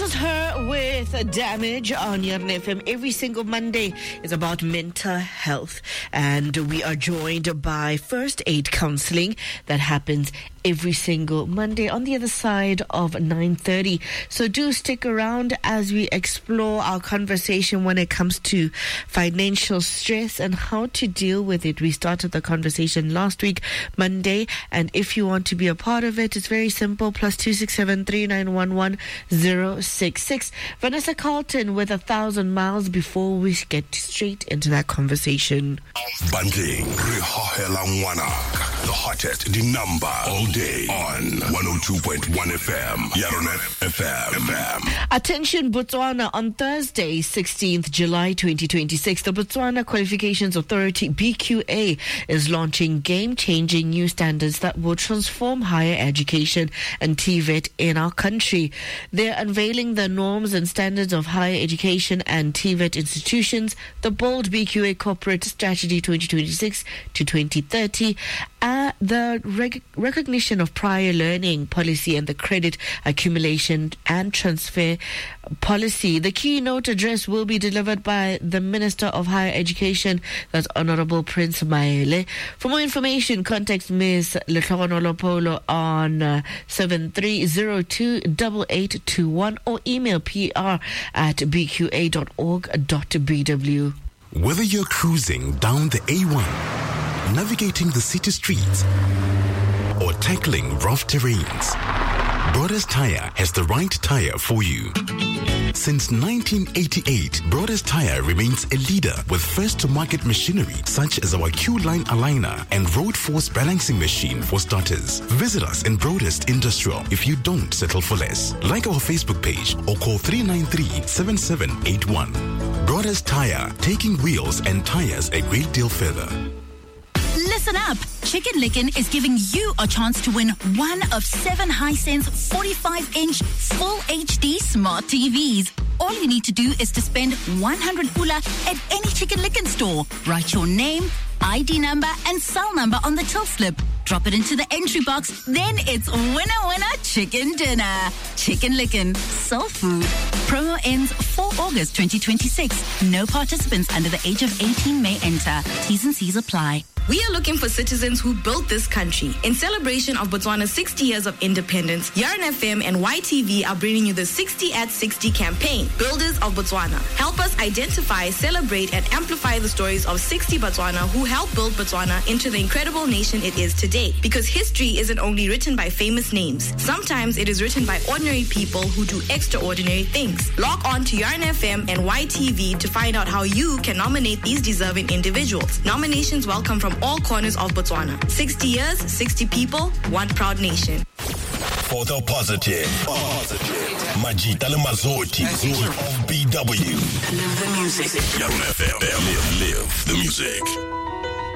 is her with Damage on Yarn FM. Every single Monday is about mental health, and we are joined by first aid counseling that happens every single Monday on the other side of 9:30. So do stick around as we explore our conversation when it comes to financial stress and how to deal with it. We started the conversation last week, Monday, and if you want to be a part of it, it's very simple. +267 3911 066. Vanessa Carlton with 1,000 miles before we get straight into that conversation. Banding, the hottest, the number all day on 102.1 FM, Yarn FM. Attention Botswana, on Thursday, 16th July 2026, the Botswana Qualifications Authority, BQA, is launching game-changing new standards that will transform higher education and TVET in our country. They're unveiling the norms and standards of higher education and TVET institutions, the bold BQA Corporate Strategy 2026 to 2030, the recognition of prior learning policy and the credit accumulation and transfer policy. The keynote address will be delivered by the Minister of Higher Education, that's Honorable Prince Maele. For more information, contact Ms. Lehlogonolo Polo on 73028821 or email pr@bqa.org.bw. Whether you're cruising down the A1, navigating the city streets, or tackling rough terrains, Brothers Tire has the right tire for you. Since 1988, Brothers Tire remains a leader with first-to-market machinery such as our Q-Line aligner and Road Force balancing machine for starters. Visit us in Broadest Industrial if you don't settle for less. Like our Facebook page or call 393-7781. Brothers Tire, taking wheels and tires a great deal further. Listen up. Chicken Licken is giving you a chance to win one of 7 Hisense 45-inch full HD smart TVs. All you need to do is to spend 100 pula at any Chicken Licken store. Write your name, ID number and cell number on the till slip. Drop it into the entry box. Then it's winner chicken dinner. Chicken Licken, soul food. Promo ends 4 August 2026. No participants under the age of 18 may enter. T's and C's apply. We are looking for citizens who built this country. In celebration of Botswana's 60 years of independence, Yarn FM and YTV are bringing you the 60 at 60 campaign. Builders of Botswana. Help us identify, celebrate, and amplify the stories of 60 Botswana who helped build Botswana into the incredible nation it is today. Because history isn't only written by famous names. Sometimes it is written by ordinary people who do extraordinary things. Log on to Yarn FM and YTV to find out how you can nominate these deserving individuals. Nominations welcome from all corners of Botswana. 60 years, 60 people, one proud nation. For the positive. Majita le Mazoti of BW. Live the music. Yarn FM. Live the music.